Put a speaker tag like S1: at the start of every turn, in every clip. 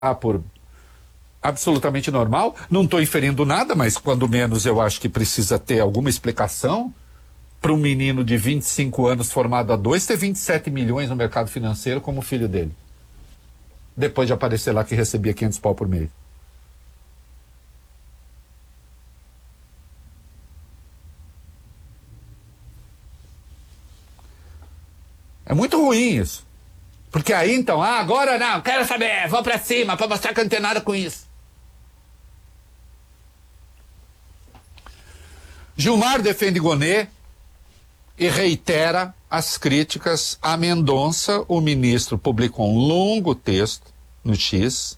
S1: por absolutamente normal. Não estou inferindo nada, mas quando menos eu acho que precisa ter alguma explicação para um menino de 25 anos formado a 2 ter 27 milhões no mercado financeiro como filho dele. Depois de aparecer lá que recebia 500 pau por mês. É muito ruim isso. Porque aí então, agora não, quero saber, vou pra cima pra mostrar que eu não tenho nada com isso. Gilmar defende Gonê e reitera as críticas a Mendonça. O ministro publicou um longo texto no X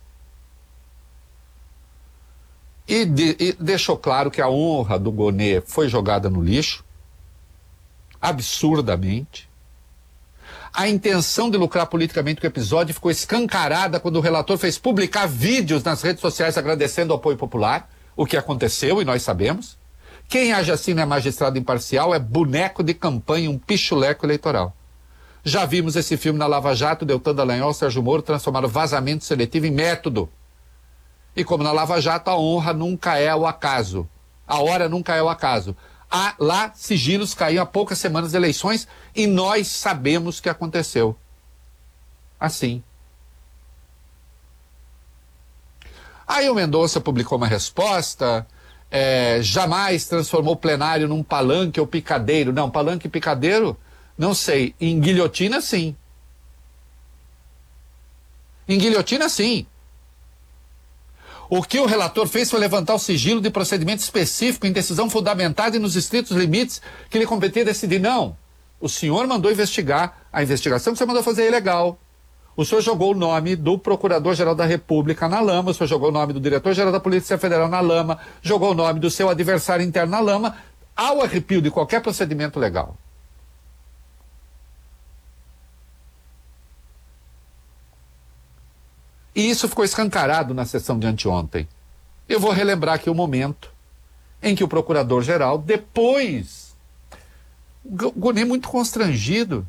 S1: e deixou claro que a honra do Gonê foi jogada no lixo, absurdamente. A intenção de lucrar politicamente com o episódio ficou escancarada quando o relator fez publicar vídeos nas redes sociais agradecendo o apoio popular, o que aconteceu e nós sabemos. Quem age assim não é magistrado imparcial, é boneco de campanha, um pichuleco eleitoral. Já vimos esse filme na Lava Jato, Deltan Dallagnol, Sérgio Moro transformaram vazamento seletivo em método. E como na Lava Jato, a honra nunca é o acaso. A hora nunca é o acaso. Lá, sigilos caíam há poucas semanas de eleições e nós sabemos o que aconteceu. Assim. Aí o Mendonça publicou uma resposta, jamais transformou o plenário num palanque ou picadeiro. Não, palanque e picadeiro, não sei. Em guilhotina, sim. Em guilhotina, sim. O que o relator fez foi levantar o sigilo de procedimento específico em decisão fundamentada e nos estritos limites que lhe competia decidir. Não, o senhor mandou investigar, a investigação que você mandou fazer é ilegal. O senhor jogou o nome do Procurador-Geral da República na lama, o senhor jogou o nome do Diretor-Geral da Polícia Federal na lama, jogou o nome do seu adversário interno na lama, ao arrepio de qualquer procedimento legal. E isso ficou escancarado na sessão de anteontem. Eu vou relembrar aqui o momento em que o Procurador-Geral, depois, o Gonê muito constrangido,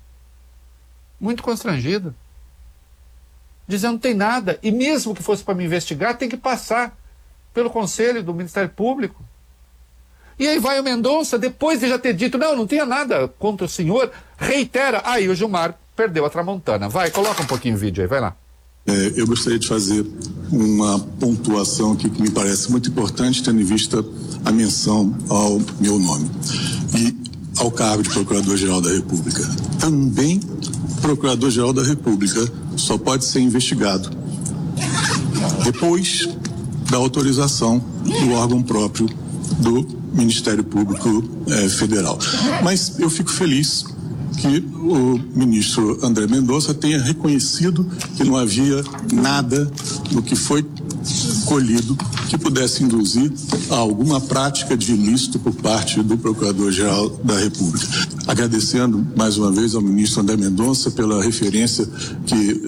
S1: dizendo não tem nada, e mesmo que fosse para me investigar, tem que passar pelo Conselho do Ministério Público. E aí vai o Mendonça, depois de já ter dito, não tinha nada contra o senhor, reitera, aí o Gilmar perdeu a tramontana. Vai, coloca um pouquinho o vídeo aí, vai lá.
S2: Eu gostaria de fazer uma pontuação aqui que me parece muito importante, tendo em vista a menção ao meu nome e ao cargo de Procurador-Geral da República. Também, Procurador-Geral da República só pode ser investigado depois da autorização do órgão próprio do Ministério Público Federal. Mas eu fico feliz que o ministro André Mendonça tenha reconhecido que não havia nada no que foi colhido que pudesse induzir a alguma prática de ilícito por parte do Procurador-Geral da República. Agradecendo mais uma vez ao ministro André Mendonça pela referência que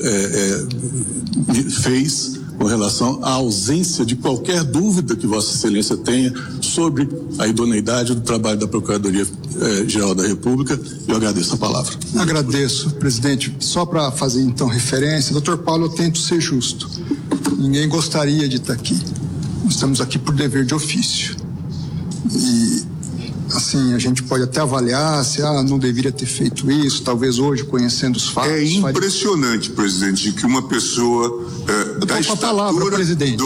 S2: fez com relação à ausência de qualquer dúvida que Vossa Excelência tenha sobre a idoneidade do trabalho da Procuradoria-Geral da República. Eu agradeço a palavra.
S3: Agradeço, presidente. Só para fazer então referência, doutor Paulo, eu tento ser justo. Ninguém gostaria de estar aqui. Nós estamos aqui por dever de ofício. E, assim, a gente pode até avaliar se não deveria ter feito isso, talvez hoje, conhecendo os fatos.
S4: É impressionante, presidente, que uma pessoa da estatura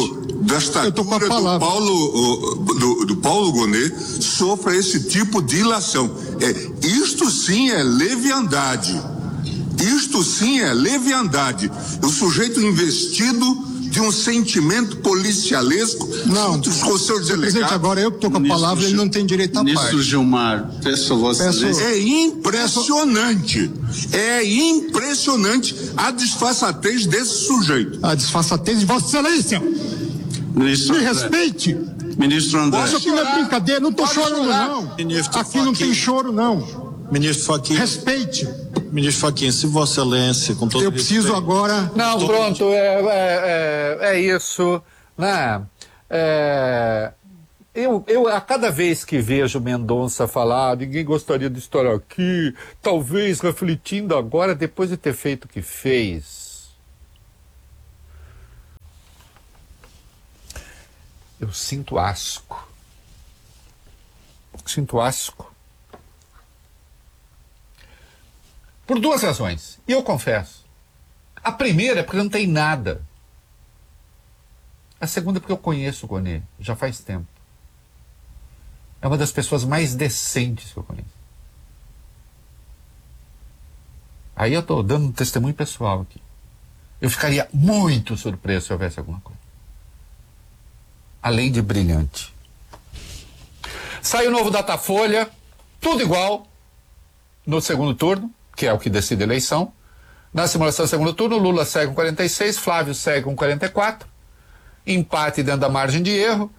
S4: do Paulo Gonê sofra esse tipo de ilação. Isto sim é leviandade. Isto sim é leviandade. O sujeito investido de um sentimento policialesco junto com os seus delegados.
S3: Presidente, agora eu que estou com a palavra, ele não tem direito à parte.
S5: Ministro Gilmar, peço a Vossa Excelência.
S4: É impressionante. É impressionante a disfarçatez desse sujeito.
S3: A disfarçatez de Vossa Excelência.
S5: Ministro
S3: Me
S5: André.
S3: respeite.
S5: Ministro André.
S3: Isso aqui não é brincadeira, não estou chorando não.
S6: Ministro
S3: aqui não tem choro não.
S6: Ministro Fachin.
S3: Respeite.
S6: Ministro Fachin, se Vossa Excelência, com todo
S3: eu preciso
S6: respeito,
S3: agora.
S1: Não, pronto, é isso, né? Eu a cada vez que vejo Mendonça falar, ninguém gostaria de estar aqui, talvez refletindo agora, depois de ter feito o que fez, Eu sinto asco. Sinto asco. Por duas razões. E eu confesso. A primeira é porque não tem nada. A segunda é porque eu conheço o Gonê. Já faz tempo. É uma das pessoas mais decentes que eu conheço. Aí eu estou dando um testemunho pessoal aqui. Eu ficaria muito surpreso se houvesse alguma coisa. Além de brilhante. Sai o novo Datafolha, tudo igual no segundo turno, que é o que decide a eleição. Na simulação do segundo turno, Lula segue com 46, Flávio segue com 44. Empate dentro da margem de erro.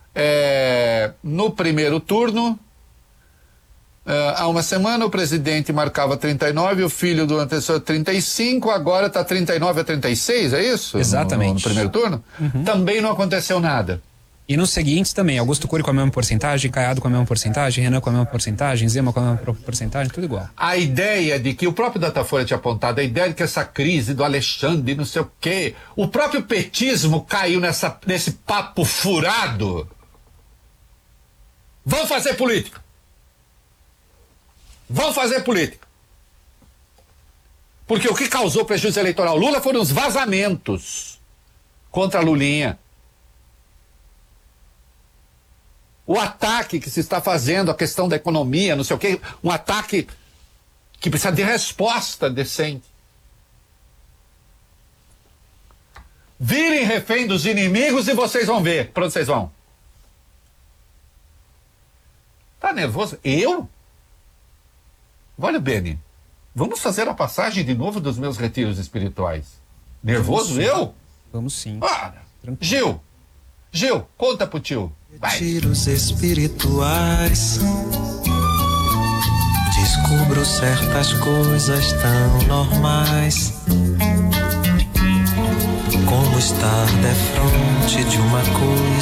S1: No primeiro turno, há uma semana, o presidente marcava 39, o filho do antecessor 35, agora está 39 a 36, é isso?
S7: Exatamente.
S1: No primeiro turno? Também não aconteceu nada.
S7: E nos seguintes também, Augusto Cury com a mesma porcentagem, Caiado com a mesma porcentagem, Renan com a mesma porcentagem, Zema com a mesma porcentagem, tudo igual.
S1: A ideia de que o próprio Datafolha tinha apontado, a ideia de que essa crise do Alexandre, não sei o quê, o próprio petismo caiu nesse papo furado. Vão fazer política. Vão fazer política. Porque o que causou prejuízo eleitoral ao Lula foram os vazamentos contra a Lulinha. O ataque que se está fazendo, a questão da economia, não sei o quê, um ataque que precisa de resposta decente. Virem refém dos inimigos e vocês vão ver. Para onde vocês vão? Tá nervoso? Eu? Olha, Beni, vamos fazer a passagem de novo dos meus retiros espirituais. Nervoso eu?
S7: Vamos sim.
S1: Gil, conta pro tio.
S8: Retiros espirituais. Descubro certas coisas tão normais, como estar defronte de uma coisa